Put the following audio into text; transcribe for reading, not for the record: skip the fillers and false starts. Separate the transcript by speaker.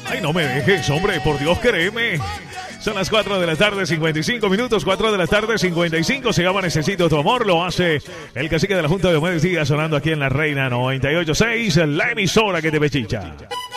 Speaker 1: Ay, no me dejes, hombre, por Dios, créeme. Son las 4 de la tarde, 55 minutos, 4 de la tarde, 55. Se llama Necesito tu amor, lo hace el cacique de la Junta de Diomedes Díaz, sonando aquí en La Reina 98.6, la emisora que te pechicha.